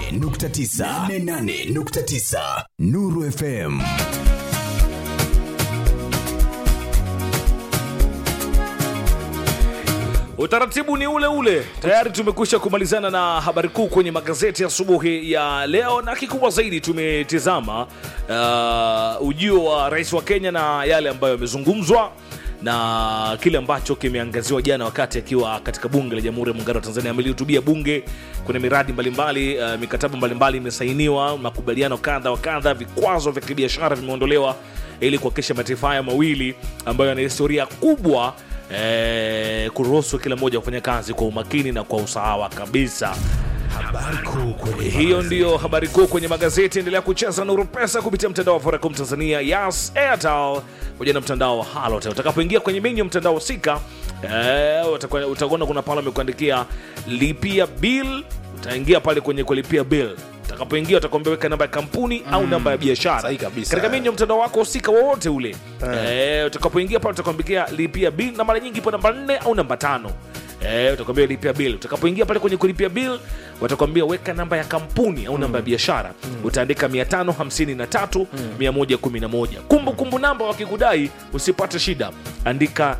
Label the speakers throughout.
Speaker 1: 88.9 Nuru FM.
Speaker 2: Utaratibu ni ule ule. Tayari tumekwisha kumalizana na habari kuu kwenye magazeti ya asubuhi ya leo, na kikubwa zaidi tumetizama ujio wa rais wa Kenya na yale ambayo yamezungumzwa na kile ambacho kimeangaziwa jana wakati akiwa katika bunge la Jamhuri ya Muungano wa Tanzania. Amelihutubia bunge. Kuna miradi mbalimbali, mikataba mbalimbali imesainiwa, makubaliano kadha wa kadha, vikwazo vya kibiashara vimeondolewa ili kuhakikisha mataifa haya mawili ambayo yana historia kubwa kuruhusu kila mmoja kufanya kazi kwa umakini na kwa usawa kabisa.
Speaker 1: Habari kuu kwenye
Speaker 2: hiyo ndio habari kuu kwenye magazeti. Endelea kucheza Nuru Pesa kupitia mtandao wa Vodacom Tanzania, Yas, Airtel pamoja na mtandao wa Halotel. Utakapoingia kwenye menu ya mtandao husika, utaona kuna pale umekuandikia lipia bill. Utaingia pale kwenye kulipia bill. Utakapoingia utakwambia weka namba ya kampuni au namba ya biashara katika menu ya mtandao wako husika wowote ule. Utakapoingia pale utakwambia lipia bill, na mara nyingi ipo namba 4 au namba 5. Utakwambia lipia bill. Utakapoingia pale kwenye kulipia bill, watakwambia weka namba ya kampuni au namba ya biashara. Utaandika 553 111. Kumbukumbu namba wakikudai usipate shida, andika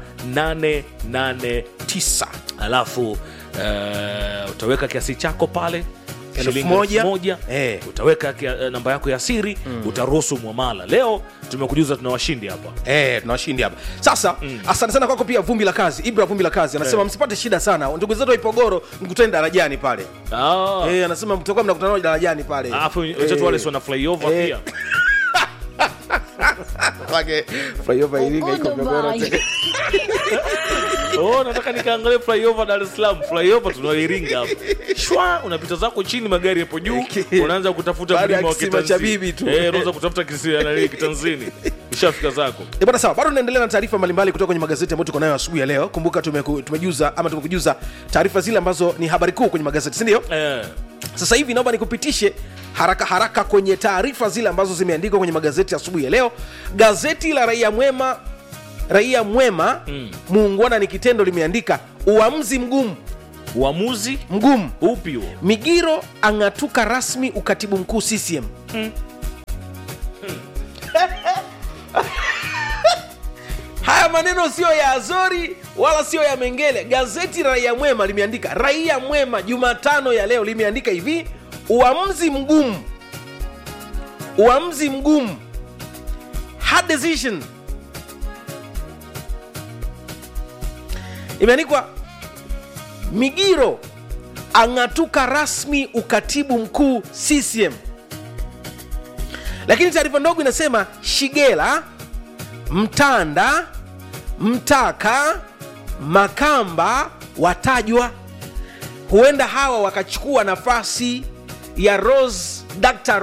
Speaker 2: 889. Alafu utaweka kiasi chako pale shilingi 1,000. Utaweka namba yako ya siri, utaruhusu muamala. Leo tumekujuza tuna washindi hapa.
Speaker 3: Tuna washindi hapa. Sasa asante sana kwako pia Vumbi la Kazi. Ibra Vumbi la Kazi anasema msipate shida sana. Ndugu zetu wa Ipogoro mkutane darajani pale. Anasema mtakuwa mnakutana darajani pale.
Speaker 2: Alafu watoto wale wana flyover pia.
Speaker 3: Wage flyover Iringa iko Ipogoro.
Speaker 2: Nataka nikaangalie flyover Dar es Salaam. Flyover tuna Iringa hapa. Shwa unapita zako chini, magari hapo juu, unaanza kutafuta mlima wa Kitanzini. Unaanza kutafuta kisima na Kitanzini. Ushafika zako.
Speaker 3: Bwana sawa, bado tunaendelea na taarifa mbalimbali kutoka kwenye magazeti ambayo tuko nayo asubuhi ya leo. Kumbuka tumekujuza taarifa zile ambazo ni habari kuu kwenye magazeti, si ndio? Sasa hivi naomba nikupitishe haraka kwenye taarifa zile ambazo zimeandikwa kwenye magazeti asubuhi ya leo. Gazeti la Raia Mwema muungwana ni kitendo limeandika uamuzi mgumu.
Speaker 2: Uamuzi
Speaker 3: mgumu
Speaker 2: upi huo?
Speaker 3: Migiro angatuka rasmi ukatibu mkuu CCM. Haya maneno sio ya Azori wala sio ya Mengele. Gazeti la Raia Mwema limeandika, Raia Mwema Jumatano ya leo limeandika hivi, uamuzi mgumu, hard decision. Imeandikwa Migiro angatuka rasmi ukatibu mkuu CCM. Lakini taarifa ndogo inasema Shigela, Mtanda, Mtaka, Makamba watajwa. Huenda hawa wakachukua nafasi ya Dr.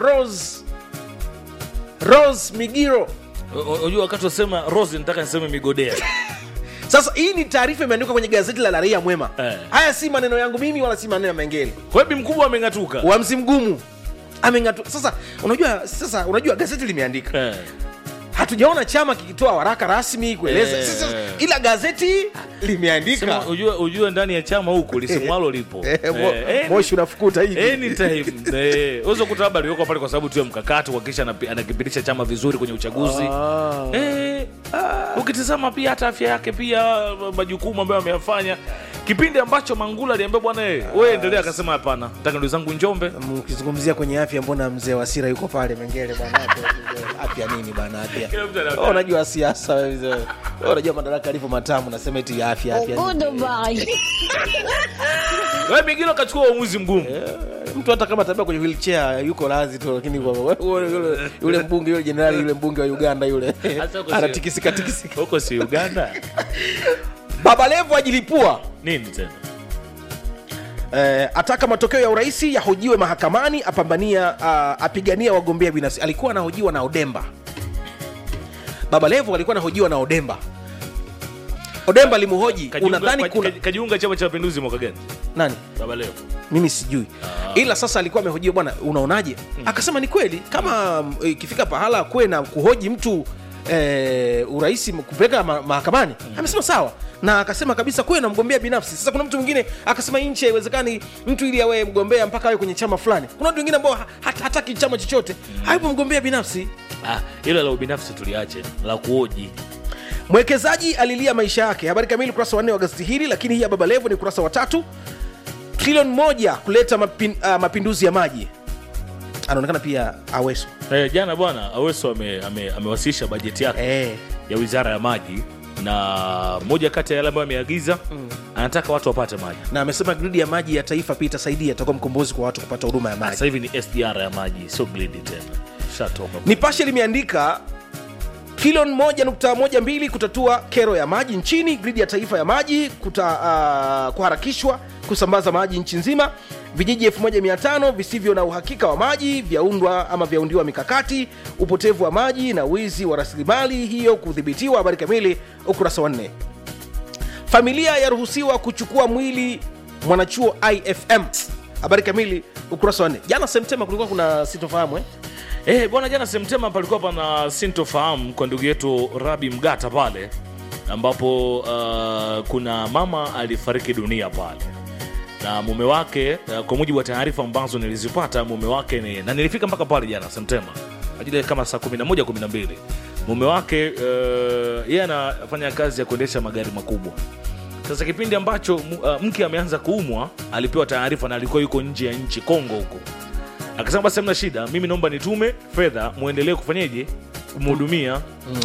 Speaker 3: Rose Migiro.
Speaker 2: Unajua wakati wasema Rose nataka niseme Migodea.
Speaker 3: Sasa hii ni taarifa imeandikwa kwenye gazeti la Raia Mwema. Haya si maneno yangu mimi wala si maneno ya Mengele.
Speaker 2: Kwa hiyo mkubwa amengatuka.
Speaker 3: Uamuzi mgumu amengatuka. Sasa unajua gazeti limeandika. Hatujaona chama kikitoa waraka rasmi kueleza. Sasa ila gazeti limeandika.
Speaker 2: Unajua ndani ya chama huko lisemwalo lipo.
Speaker 3: Moshi unafukuta hivi.
Speaker 2: Anytime. Unaweza kukuta habari yuko pale kwa sababu tu ya mkakati kuhakikisha anakipitisha chama vizuri kwenye uchaguzi. Ukitazama pia hata afya yake pia majukumu ambayo ameyafanya. Kipindi ambacho Mangula aliambia bwana wewe endelea, akasema hapana. Nataka ndugu zangu Njombe.
Speaker 3: Ukizungumzia kwenye afya, mbona mzee Wasira yuko pale Mengele bwana? Afya nini bwana afya? Unajua siasa wewe. Unajua madaraka alivyo matamu, nasema eti afya.
Speaker 2: Wewe Migiro kachukua uamuzi mgumu.
Speaker 3: Mtu hata kama tabia kwenye wheelchair yuko lazi tu, lakini yule mbunge yule jenerali yule mbunge wa Uganda yule anatikisika.
Speaker 2: Huko si Uganda.
Speaker 3: Baba Levo ajilipua.
Speaker 2: Nini tena?
Speaker 3: Ataka matokeo ya urais yahojiwe mahakamani, apigania wagombea binafsi. Alikuwa anahojiwa na Odemba. Baba Levo alikuwa anahojiwa na Odemba. Odemba limuhoji, unadhani kuna
Speaker 2: kajiunga Chama cha Mapinduzi mwaka gani?
Speaker 3: Nani?
Speaker 2: Baba Levo.
Speaker 3: Mimi sijui. Ila sasa alikuwa amehojiwa, bwana unaonaje? Akasema ni kweli kama ikifika pahala kuwe na kuhoji mtu urais kupeleka mahakamani, amesema sawa, na akasema kabisa kuwe na mgombea binafsi. Sasa kuna mtu mwingine akasema nchi haiwezekani mtu ili awe mgombea mpaka awe kwenye chama fulani. Kuna watu wengine ambao hataki chama chochote, haipo mgombea binafsi.
Speaker 2: Hilo la ubinafsi tuliache, la kuoji.
Speaker 3: Mwekezaji alilia maisha yake. Habari kamili ukurasa wa 4 wa gazeti hili, lakini hii ya Baba Levo ni ukurasa wa 3. Trilioni 1 kuleta mapinduzi ya maji. Anaonekana pia Aweso.
Speaker 2: Jana bwana Aweso amewasilisha bajeti yake ya Wizara ya Maji, na moja kati ya yale ambayo ameagiza anataka watu wapate maji. Na
Speaker 3: amesema gridi ya maji ya taifa pia itasaidia, itakuwa mkombozi kwa watu kupata huduma ya maji.
Speaker 2: Sasa hivi ni SDR ya maji, sio gridi tena. Shatoka.
Speaker 3: Nipashe limeandika trilioni 1.12 kutatua kero ya maji nchini. Gridi ya taifa ya maji kuharakishwa kusambaza maji nchi nzima. Vijiji 1500 visivyo na uhakika wa maji vyaundiwa mikakati. Upotevu wa maji na wizi wa rasilimali hiyo kudhibitiwa. Habari kamili ukurasa wa 4. Familia yaruhusiwa kuchukua mwili mwanachuo IFM. Habari kamili ukurasa wa 4. Jana Septemba kulikuwa kuna sintofahamu
Speaker 2: bwana, jana Septemba palikuwa pana sintofahamu kwa ndugu yetu Rabi Mgata pale, ambapo kuna mama alifariki dunia pale na mume wake, kwa mujibu wa taarifa ambazo nilizipata, mume wake na nilifika mpaka pale jana Septemba ajili kama saa 11-12. Mume wake yeye anafanya kazi ya kuendesha magari makubwa. Sasa kipindi ambacho mke ameanza kuumwa, alipewa taarifa na alikuwa yuko nje ya nchi, Kongo huko. Akasema basi hamna shida, mimi naomba nitume fedha muendelee kufanyaje kumhudumia,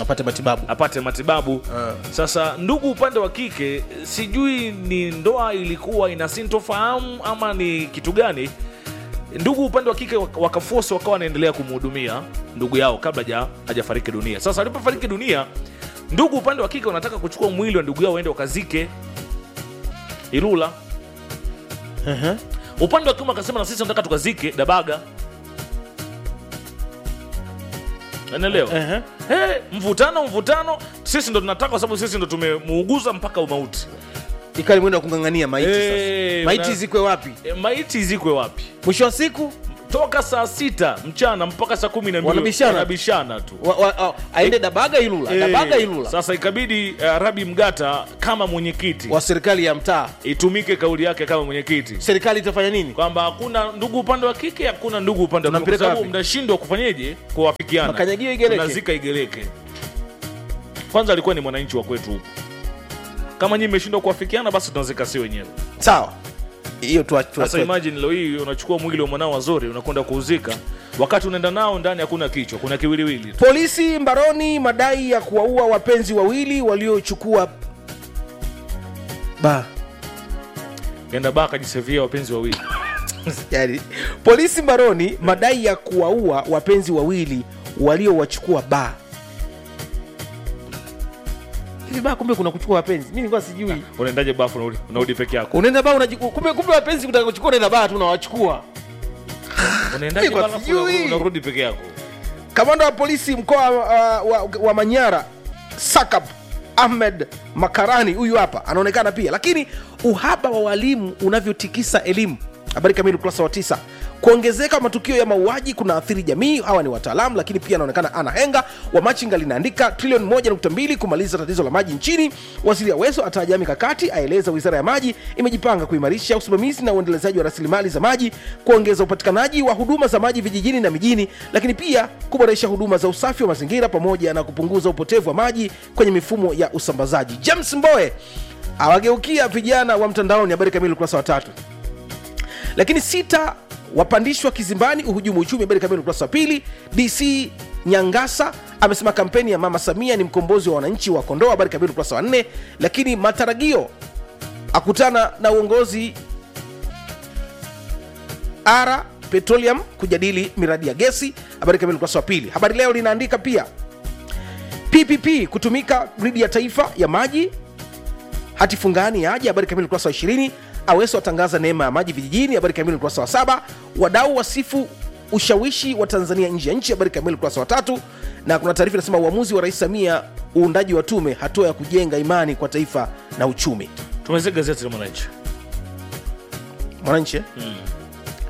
Speaker 2: apate matibabu. Sasa ndugu upande wa kike, sijui ni ndoa ilikuwa ina sintofahamu ama ni kitu gani, ndugu upande wa kike wakaforce wakawa wanaendelea kumhudumia ndugu yao kabla hajafariki dunia. Sasa alipofariki dunia, ndugu upande wa kike wanataka kuchukua mwili wa ndugu yao waende wakazike Ilula. Upande wa kiume akasema na sisi tunataka tukazike Dabaga. Unaelewa? Mvutano, sisi ndo tunataka kwa sababu sisi ndo tumemuuguza mpaka umauti.
Speaker 3: Ikali mwendo kungangania maiti sasa. Maiti zikwe wapi?
Speaker 2: Maiti zikwe wapi?
Speaker 3: Mwisho wa siku
Speaker 2: toka saa 6 mchana mpaka saa 12 wanabishana tu.
Speaker 3: Aende Dabaga Ilula.
Speaker 2: Sasa ikabidi Rabi Mgata kama mwenyekiti
Speaker 3: wa serikali ya mtaa
Speaker 2: itumike kauli yake kama mwenyekiti.
Speaker 3: Serikali itafanya nini?
Speaker 2: Kwamba hakuna ndugu upande wa kike, hakuna ndugu upande wa kiume, kwa sababu mnashindwa kufanyaje kuwafikiana.
Speaker 3: Makanyagio Igeleke.
Speaker 2: Tunazika Igeleke. Kwanza alikuwa ni mwananchi wa kwetu huko. Kama nyinyi mmeshindwa kuwafikiana, basi tunazika si wenyewe.
Speaker 3: Sawa. Hiyo
Speaker 2: sasa imagine leo hii unachukua mwili wa mwanao Azori unakwenda kuuzika, wakati unaenda nao ndani hakuna kichwa, kuna kiwiliwili.
Speaker 3: Polisi mbaroni madai ya kuwaua wapenzi wawili waliochukua
Speaker 2: Kenda kajisevia wapenzi wawili.
Speaker 3: Yaani polisi mbaroni madai ya kuwaua wapenzi wawili waliowachukua hivi kumbe kuna kuchukua wapenzi. Mimi nilikuwa sijui.
Speaker 2: Unaendaje bafu unarudi peke yako?
Speaker 3: Unaenda kumbe wapenzi kutaka kuchukua na tu unawachukua.
Speaker 2: Unaendaje bafu unarudi peke yako?
Speaker 3: Kamanda wa polisi mkoa wa Manyara Sakab Ahmed Makarani huyu hapa anaonekana pia. Lakini uhaba wa walimu unavyotikisa elimu. Habari kamili ukurasa wa 9. Kuongezeka matukio ya mauaji kuna athiri jamii. Hawa ni wataalamu, lakini pia anaonekana Ana Henga wa Machinga linaandika trilioni 1.2 kumaliza tatizo la maji nchini. Waziri Aweso ataja mikakati, aeleza wizara ya maji imejipanga kuimarisha usimamizi na uendelezaji wa rasilimali za maji, kuongeza upatikanaji wa huduma za maji vijijini na mijini, lakini pia kuboresha huduma za usafi wa mazingira pamoja na kupunguza upotevu wa maji kwenye mifumo ya usambazaji. James Mbowe awageukia vijana wa mtandaoni. Habari kamili ukurasa wa 3. Lakini 6 wapandishwa kizimbani uhujumu uchumi. Habari kamili ukurasa wa 2. DC Nyangasa amesema kampeni ya Mama Samia ni mkombozi wa wananchi wa Kondoa. Habari kamili ukurasa wa 4. Lakini matarajio akutana na uongozi Ara Petroleum kujadili miradi ya gesi. Habari kamili ukurasa wa 2. Habari Leo linaandika pia PPP kutumika gridi ya taifa ya maji, hati fungani yaje. Habari kamili ukurasa wa 20. Aweso atangaza neema ya maji vijijini. Habari kamili ukurasa wa 7. Wadau wasifu ushawishi wa Tanzania nje ya nchi. Habari kamili ukurasa wa 3. Na kuna taarifa inasema uamuzi wa Rais Samia uundaji wa tume, hatua ya kujenga imani kwa taifa na uchumi.
Speaker 2: Tumezeka gazeti la
Speaker 3: Mwananchi.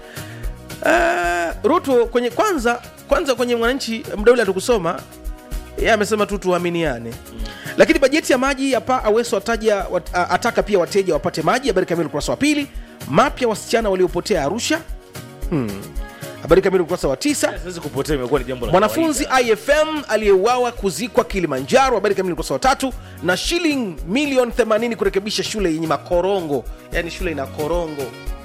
Speaker 3: Ruto kwenye kwanza kwenye Mwananchi mdauli atukusoma Yeye amesema tu tuaminiane. Lakini bajeti ya maji hapa Aweso ataka pia wateja wapate maji. Habari kamili ukurasa wa 2. Mapya wasichana waliopotea Arusha. Habari kamili ukurasa wa 9.
Speaker 2: Siwezi kupotea, imekuwa ni jambo la
Speaker 3: Mwanafunzi IFM aliyeuawa kuzikwa Kilimanjaro. Habari kamili ukurasa wa 3. Na shilingi milioni 80 kurekebisha shule yenye makorongo. Yaani shule ina korongo.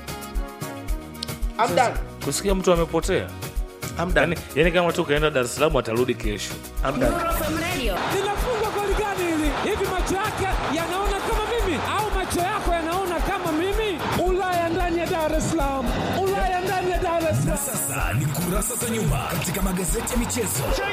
Speaker 3: Amdan.
Speaker 2: Kusikia mtu amepotea.
Speaker 3: Amdan.
Speaker 2: Yani kama tu kaenda Dar es Salaam atarudi kesho.
Speaker 3: Amdan.
Speaker 4: Linafungwa goli gani hili? Hivi macho yake yanaona kama mimi au macho yako yanaona kama mimi? Ulaya ndani ya Dar es Salaam. Ulaya ndani ya Dar es Salaam.
Speaker 1: Sasa ni kurasa za nyuma katika magazeti ya michezo.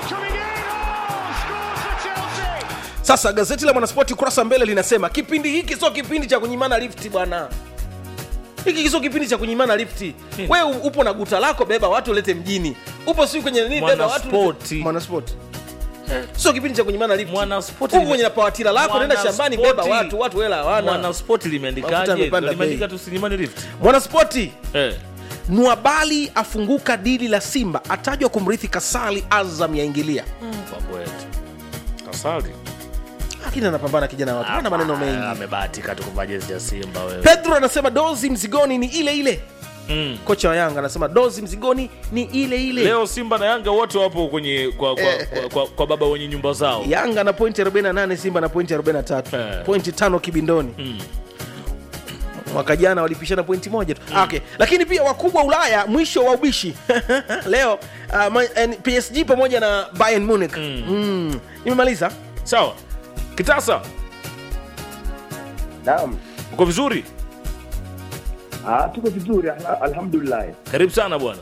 Speaker 3: Sasa gazeti la Mwanaspoti kurasa mbele linasema kipindi hiki sio kipindi cha kunyimana lifti bwana. Hiki sio kipindi cha kunyimana lifti. Wewe upo na guta lako, beba watu lete mjini. Upo si kwenye nini, beba watu. Mwanaspoti. Sio kipindi cha kunyimana lifti.
Speaker 2: Mwanaspoti
Speaker 3: upo kwenye pawatila lako, nenda shambani, beba watu hela hawana.
Speaker 2: Mwanaspoti limeandikaje? Limeandika tusinyimane lifti.
Speaker 3: Mwanaspoti. Nwabali afunguka dili la Simba, atajwa kumrithi Kasali, Azam yaingilia.
Speaker 2: Kwa kweli. Kasali
Speaker 3: lakini anapambana kijana watu. Ana maneno mengi.
Speaker 2: Amebahatika tu kuvaa jezi ya Simba wewe.
Speaker 3: Pedro anasema dozi mzigoni ni ile ile. Kocha wa Yanga anasema dozi mzigoni ni ile ile.
Speaker 2: Leo Simba na Yanga wote wapo kwenye kwa baba wenye nyumba zao.
Speaker 3: Yanga na pointi 48, Simba na pointi 43. Pointi 5 kibindoni. Mwaka jana walipishana pointi moja tu. Okay. Lakini pia wakubwa Ulaya mwisho wa ubishi. Leo PSG pamoja na Bayern Munich. Nimemaliza.
Speaker 2: Sawa. Kitasa.
Speaker 5: Naam.
Speaker 2: Uko vizuri?
Speaker 5: Tuko vizuri alhamdulillah.
Speaker 2: Karibu sana bwana.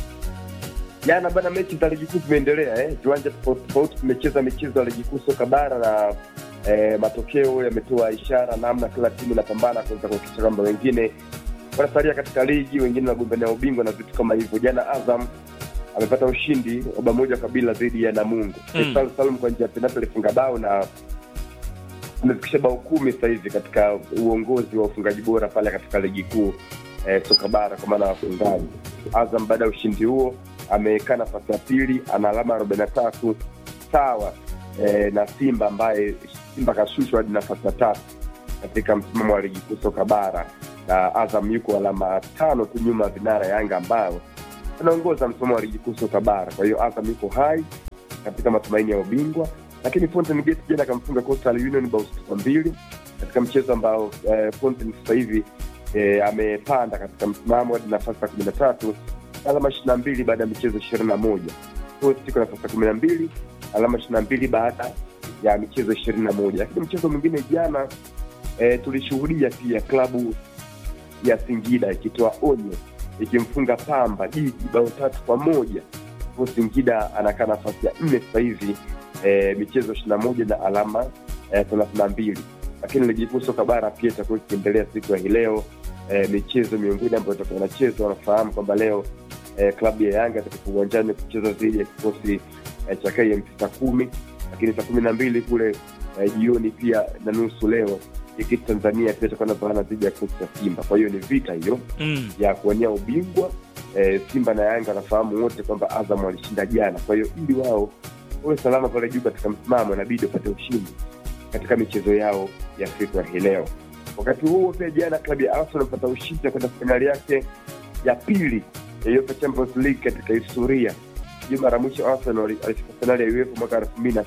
Speaker 5: Jana bana mechi za ligi kuu zimeendelea viwanja tofauti tumecheza michezo ya ligi kuu soka bara na matokeo yametoa ishara namna kila timu inapambana kuweza kuhakikisha kwamba wengine wanasalia katika ligi, wengine wanagombania ubingwa na vitu kama hivyo. Jana Azam amepata ushindi wa bao moja kabila dhidi ya Namungo. Salum kwa njia ya penalti alifunga bao na amefikisha bao 10 sasa hivi katika uongozi wa ufungaji bora pale katika ligi kuu soka bara kwa maana wafungaji. Azam baada ya ushindi huo amekaa nafasi ya pili, ana alama 43 sawa na Simba ambaye Simba kashushwa hadi nafasi ya 3 katika msimamo wa ligi kuu soka bara, na Azam yuko alama 5 tu nyuma vinara Yanga ambao anaongoza msimamo wa ligi kuu soka bara. Kwa hiyo Azam yuko hai katika matumaini ya ubingwa. Lakini Fountain Gate jana akamfunga Coastal Union bao 2 katika mchezo ambao Fountain sasa hivi amepanda katika msimamo hadi nafasi ya 13 alama 22 baada ya michezo 21. Coastal iko nafasi ya 12 alama 22 baada ya michezo 21. Lakini mchezo mwingine jana tulishuhudia pia klabu ya Singida ikitoa onyo ikimfunga Pamba Jiji bao 3-1. Kwa Singida anakaa nafasi ya 4 sasa hivi michezo 21 na alama 32. Lakini ligi kuu soka bara pia itakuwa ikiendelea siku ya leo. Michezo miongoni ambayo itakuwa inachezwa, wanafahamu kwamba leo klabu ya Yanga itakuwa uwanjani kucheza dhidi ya kikosi cha KMC saa 10, lakini saa 12 kule jioni pia na nusu leo ikiti Tanzania pia itakuwa inapambana dhidi ya kikosi cha Simba. Kwa hiyo ni vita hiyo ya kuwania ubingwa. Simba na Yanga wanafahamu wote kwamba Azam walishinda jana. Kwa hiyo ili wao wawe salama pale juu katika msimamo inabidi wapate ushindi katika michezo yao ya siku ya leo. Wakati huo pia jana klabu ya Arsenal ilipata ushindi kwenda finali yake ya pili ya UEFA Champions League katika historia. Mara mwisho Arsenal alifika finali ya UEFA mwaka 2006.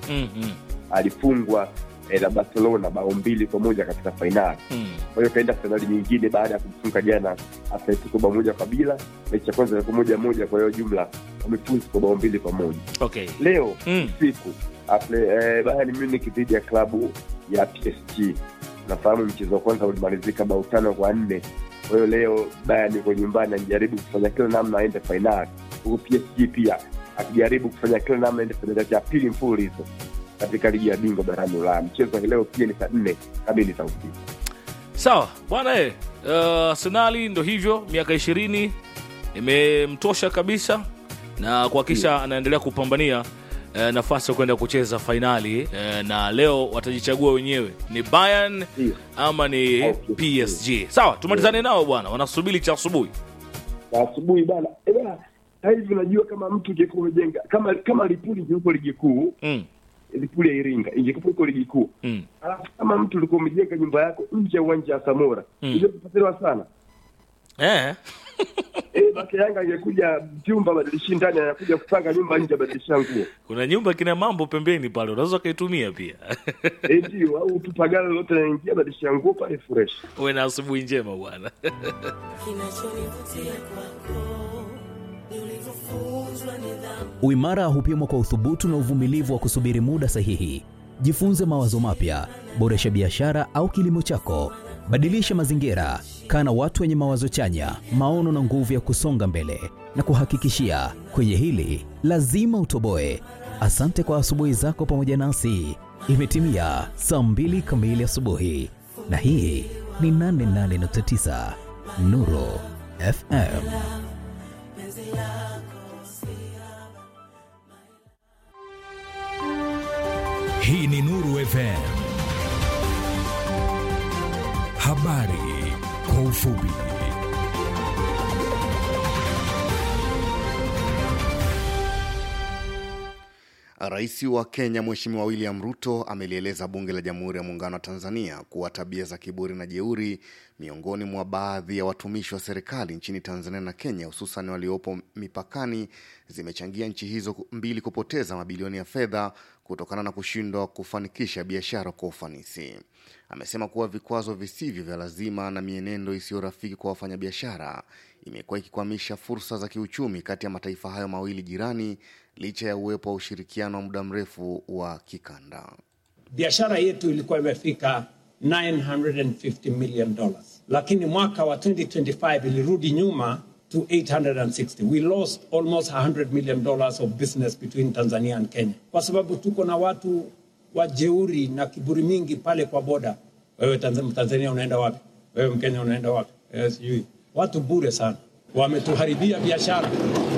Speaker 5: Alifungwa na Barcelona bao 2-1 katika finali. Kwa hiyo kaenda finali nyingine baada ya kumfunga jana Atletico bao 1 kabila. Mechi ya kwanza ilikuwa 1-1, kwa hiyo jumla wamefuzu kwa bao 2-1.
Speaker 2: Okay.
Speaker 5: Leo siku Bayern Munich dhidi ya klabu ya PSG. Nafahamu mchezo wa kwanza ulimalizika bao 5-4. Kwa hiyo leo Bayern yuko nyumbani anajaribu kufanya kila namna aende finali. Huko PSG pia akijaribu kufanya kila namna aende finali ya pili mfululizo katika ligi ya bingwa barani Ulaya. Mchezo leo pia ni saa 4 kamili za usiku.
Speaker 2: Sawa bwana. Arsenal ndo hivyo, miaka 20 imemtosha kabisa na kuhakikisha anaendelea kupambania nafasi ya kwenda kucheza finali, na leo watajichagua wenyewe ni Bayern ama ni PSG. Sawa, tumalizane nao bwana, wanasubiri cha asubuhi.
Speaker 5: Asubuhi bana hivi unajua kama mtu ungekuwa umejenga kama Lipuli yuko ligi kuu Liverpool ya Iringa ingekuwa iko ligi kuu. Alafu kama mtu ulikuwa umejenga nyumba yako nje ya uwanja wa Samora, ingepotelewa sana. Baki Yanga ingekuja jumba badilishi ndani, anakuja kupanga nyumba nje badilisha nguo.
Speaker 2: Kuna nyumba kina mambo pembeni pale, unaweza kaitumia pia.
Speaker 5: Ndio, au tupagala lote naingia badilisha nguo pale fresh.
Speaker 2: Uwe na asubuhi njema bwana.
Speaker 6: Uimara hupimwa kwa uthubutu na uvumilivu wa kusubiri muda sahihi. Jifunze mawazo mapya, boresha biashara au kilimo chako. Badilisha mazingira, kaa na watu wenye mawazo chanya, maono na nguvu ya kusonga mbele. Na kuhakikishia, kwenye hili lazima utoboe. Asante kwa asubuhi zako pamoja nasi. Imetimia saa 2 kamili asubuhi. Na hii ni 88.9 Nuru FM.
Speaker 1: Hii ni Nuru FM. Habari kwa ufupi.
Speaker 7: Rais wa Kenya Mheshimiwa William Ruto amelieleza bunge la Jamhuri ya Muungano wa Tanzania kuwa tabia za kiburi na jeuri miongoni mwa baadhi ya watumishi wa serikali nchini Tanzania na Kenya, hususan waliopo mipakani, zimechangia nchi hizo mbili kupoteza mabilioni ya fedha kutokana na kushindwa kufanikisha biashara kwa ufanisi. Amesema kuwa vikwazo visivyo vya lazima na mienendo isiyo rafiki kwa wafanyabiashara imekuwa ikikwamisha fursa za kiuchumi kati ya mataifa hayo mawili jirani, licha ya uwepo wa ushirikiano wa muda mrefu wa kikanda.
Speaker 8: Biashara yetu ilikuwa imefika $950 million, lakini mwaka wa 2025 ilirudi nyuma to 860. We lost almost $100 million of business between Tanzania and Kenya, kwa sababu tuko na watu wa jeuri na kiburi mingi pale kwa boda. Wewe Tanzania unaenda wapi? Wewe Mkenya unaenda wapi? Sijui. Watu bure sana wametuharibia biashara.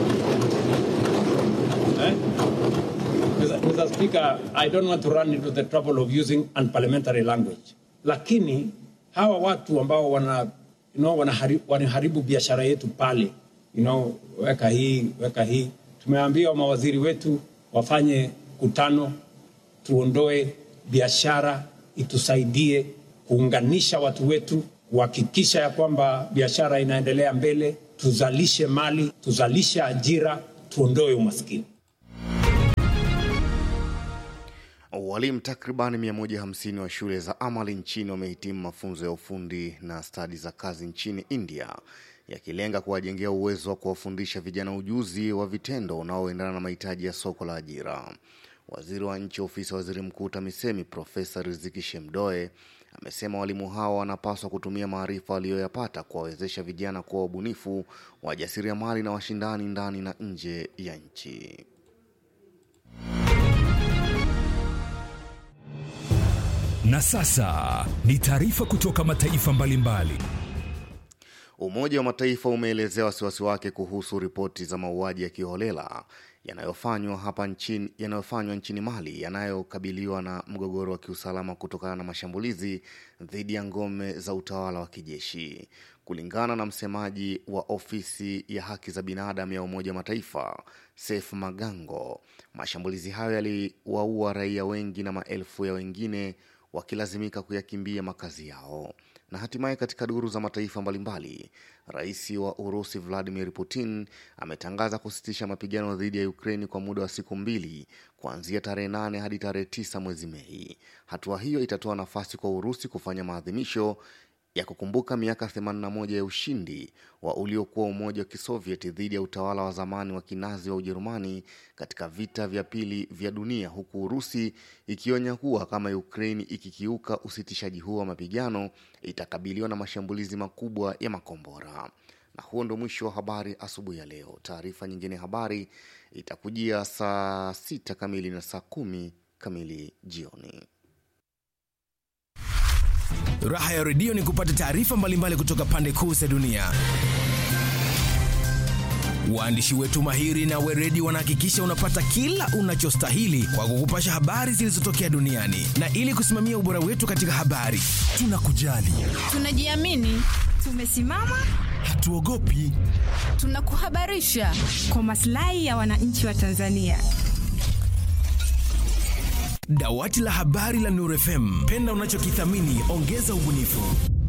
Speaker 8: Mr. Speaker, I don't want to run into the trouble of using unparliamentary language. Lakini hawa watu ambao wanaharibu biashara yetu pale, weka hii. Tumeambia mawaziri wetu wafanye kutano, tuondoe biashara, itusaidie kuunganisha watu wetu, kuhakikisha ya kwamba biashara inaendelea mbele, tuzalishe mali, tuzalishe ajira, tuondoe umaskini.
Speaker 7: Walimu takriban 150 wa shule za amali nchini wamehitimu mafunzo ya ufundi na stadi za kazi nchini India, yakilenga kuwajengea uwezo wa kuwafundisha vijana ujuzi wa vitendo unaoendana na mahitaji ya soko la ajira. Waziri wa nchi ofisi ya Waziri Mkuu TAMISEMI Profesa Riziki Shemdoe amesema walimu hao wanapaswa kutumia maarifa waliyoyapata kuwawezesha vijana kuwa wabunifu, wajasiriamali na washindani ndani na nje ya nchi.
Speaker 1: Na sasa ni taarifa kutoka mataifa mbalimbali.
Speaker 7: Umoja wa Mataifa umeelezea wasiwasi wake kuhusu ripoti za mauaji ya kiholela yanayofanywa nchini Mali, yanayokabiliwa na mgogoro wa kiusalama kutokana na mashambulizi dhidi ya ngome za utawala wa kijeshi. Kulingana na msemaji wa ofisi ya haki za binadamu ya Umoja wa Mataifa, Sef Magango, mashambulizi hayo yaliwaua raia wengi na maelfu ya wengine wakilazimika kuyakimbia makazi yao. Na hatimaye katika duru za mataifa mbalimbali, Rais wa Urusi Vladimir Putin ametangaza kusitisha mapigano dhidi ya Ukraine kwa muda wa siku 2 kuanzia tarehe 8 hadi tarehe 9 mwezi Mei. Hatua hiyo itatoa nafasi kwa Urusi kufanya maadhimisho ya kukumbuka miaka 81 ya ushindi wa uliokuwa Umoja wa Kisovieti dhidi ya utawala wa zamani wa Kinazi wa Ujerumani katika vita vya pili vya dunia, huku Urusi ikionya kuwa kama Ukraine ikikiuka usitishaji huo wa mapigano itakabiliwa na mashambulizi makubwa ya makombora. Na huo ndo mwisho wa habari asubuhi ya leo. Taarifa nyingine habari itakujia saa 6 kamili na saa 10 kamili jioni.
Speaker 1: Raha ya redio ni kupata taarifa mbalimbali kutoka pande kuu za dunia. Waandishi wetu mahiri na weredi wanahakikisha unapata kila unachostahili kwa kukupasha habari zilizotokea duniani. Na ili kusimamia ubora wetu katika habari, tunakujali,
Speaker 9: tunajiamini, tumesimama,
Speaker 1: hatuogopi,
Speaker 9: tunakuhabarisha kwa maslahi ya wananchi wa Tanzania.
Speaker 1: Dawati la habari la Nuru FM. Penda unachokithamini, ongeza ubunifu.